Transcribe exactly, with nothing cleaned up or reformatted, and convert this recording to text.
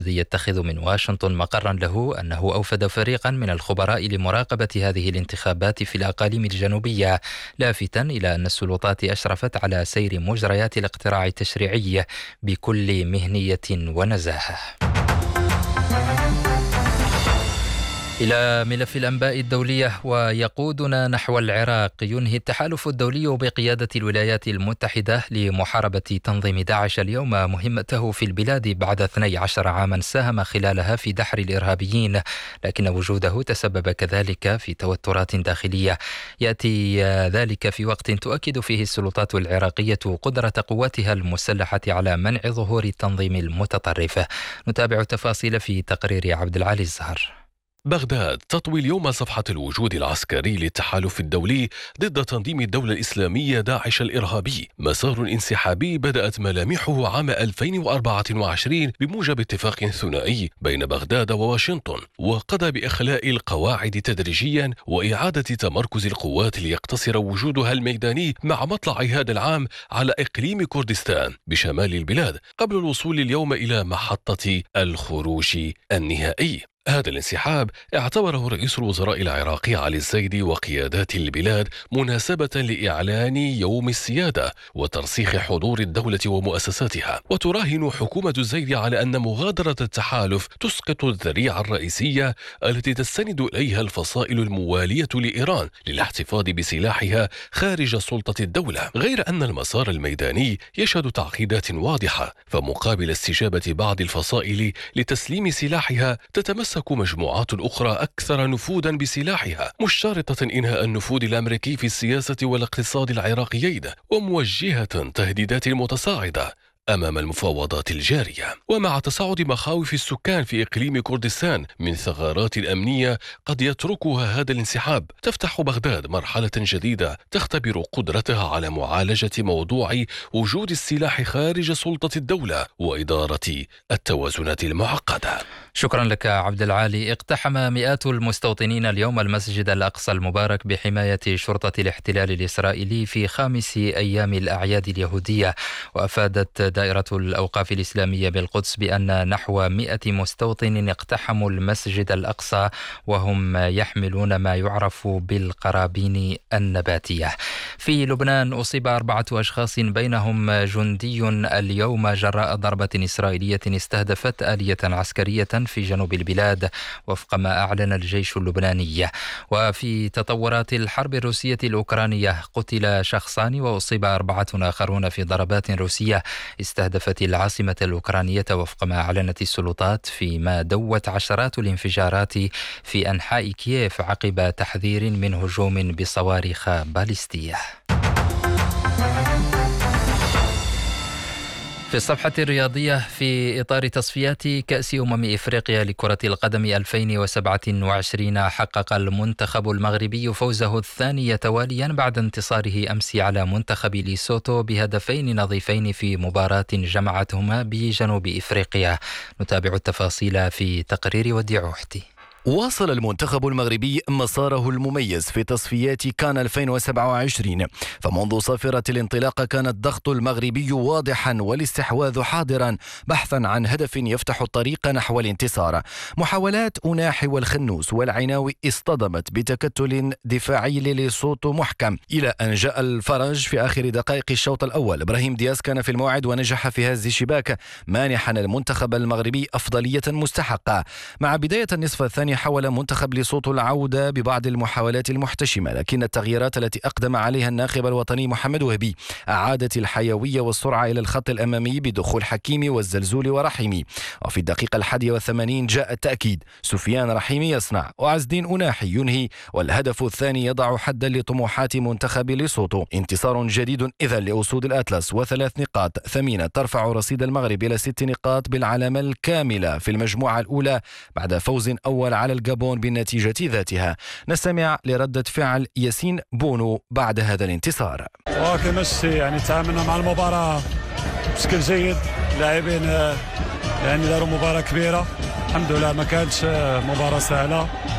يتخذ من واشنطن مقرا له أنه أوفد فريقا من الخبراء لمراقبة هذه الانتخابات في الأقاليم الجنوبية، لافتا إلى أن السلطات أشرفت على سير مجريات الاقتراع التشريعي بكل مهنية ونزاهة. إلى ملف الأنباء الدولية، ويقودنا نحو العراق. ينهي التحالف الدولي بقيادة الولايات المتحدة لمحاربة تنظيم داعش اليوم مهمته في البلاد بعد اثني عشر عاما ساهم خلالها في دحر الإرهابيين، لكن وجوده تسبب كذلك في توترات داخلية. يأتي ذلك في وقت تؤكد فيه السلطات العراقية قدرة قواتها المسلحة على منع ظهور التنظيم المتطرف. نتابع التفاصيل في تقرير عبد العالي الزهر. بغداد تطوي اليوم صفحة الوجود العسكري للتحالف الدولي ضد تنظيم الدولة الإسلامية داعش الإرهابي، مسار انسحابي بدأت ملامحه عام ألفين وأربعة وعشرين بموجب اتفاق ثنائي بين بغداد وواشنطن، وقضى بإخلاء القواعد تدريجيا وإعادة تمركز القوات ليقتصر وجودها الميداني مع مطلع هذا العام على إقليم كردستان بشمال البلاد، قبل الوصول اليوم إلى محطة الخروج النهائي. هذا الانسحاب اعتبره رئيس الوزراء العراقي علي الزيدي وقيادات البلاد مناسبة لإعلان يوم السيادة وترسيخ حضور الدولة ومؤسساتها، وتراهن حكومة الزيدي على أن مغادرة التحالف تسقط الذريعة الرئيسية التي تستند إليها الفصائل الموالية لإيران للاحتفاظ بسلاحها خارج سلطة الدولة، غير أن المسار الميداني يشهد تعقيدات واضحة، فمقابل استجابة بعض الفصائل لتسليم سلاحها تتمثل تمسك مجموعات أخرى أكثر نفوذا بسلاحها، مشترطة إنهاء النفوذ الأمريكي في السياسة والاقتصاد العراقيين، وموجهة تهديدات متصاعدة أمام المفاوضات الجارية. ومع تصاعد مخاوف السكان في إقليم كردستان من ثغرات أمنية قد يتركها هذا الانسحاب، تفتح بغداد مرحلة جديدة تختبر قدرتها على معالجة موضوع وجود السلاح خارج سلطة الدولة وإدارة التوازنات المعقدة. شكرا لك عبد العالي. اقتحم مئات المستوطنين اليوم المسجد الأقصى المبارك بحماية شرطة الاحتلال الإسرائيلي في خامس أيام الأعياد اليهودية، وأفادت دائرة الأوقاف الإسلامية بالقدس بأن نحو مئة مستوطن اقتحموا المسجد الأقصى وهم يحملون ما يعرف بالقرابين النباتية. في لبنان أصيب أربعة أشخاص بينهم جندي اليوم جراء ضربة إسرائيلية استهدفت آلية عسكرية في جنوب البلاد وفق ما أعلن الجيش اللبناني. وفي تطورات الحرب الروسية الأوكرانية قتل شخصان وأصيب أربعة آخرون في ضربات روسية استهدفت العاصمة الأوكرانية وفق ما أعلنت السلطات، فيما دوت عشرات الانفجارات في أنحاء كييف عقب تحذير من هجوم بصواريخ باليستية. في الصفحة الرياضية، في إطار تصفيات كأس أمم إفريقيا لكرة القدم ألفين وسبعة وعشرين، حقق المنتخب المغربي فوزه الثاني تواليا بعد انتصاره أمس على منتخب ليسوتو بهدفين نظيفين في مباراة جمعتهما بجنوب إفريقيا. نتابع التفاصيل في تقرير وديع وحدي. واصل المنتخب المغربي مساره المميز في تصفيات كان ألفين وسبعة وعشرين، فمنذ صافرة الانطلاق كان الضغط المغربي واضحا والاستحواذ حاضرا بحثا عن هدف يفتح الطريق نحو الانتصار. محاولات أناحي والخنوس والعناوي اصطدمت بتكتل دفاعي لليسوتو محكم، إلى أن جاء الفرج في آخر دقائق الشوط الأول. إبراهيم دياز كان في الموعد ونجح في هز الشباك مانحا المنتخب المغربي أفضلية مستحقة. مع بداية النصف الثاني حاول منتخب ليسوتو العودة ببعض المحاولات المحتشمة، لكن التغييرات التي أقدم عليها الناخب الوطني محمد وهبي أعادت الحيوية والسرعة إلى الخط الأمامي بدخول حكيمي والزلزول ورحيمي. وفي الدقيقة الحادية والثمانين جاء التأكيد، سفيان رحيمي يصنع وعز الدين أناحي ينهي، والهدف الثاني يضع حدا لطموحات منتخب ليسوتو. انتصار جديد إذا لأسود الأطلس وثلاث نقاط ثمينة ترفع رصيد المغرب إلى ست نقاط بالعلامة الكاملة في المجموعة الأولى بعد فوز أول على الجابون بالنتيجة ذاتها. نستمع لردة فعل ياسين بونو بعد هذا الانتصار. وكمش يعني تعاملنا مع المباراة بشكل جيد، لاعبين يعني داروا مباراة كبيرة، الحمد لله ما كانتش مباراة سهلة.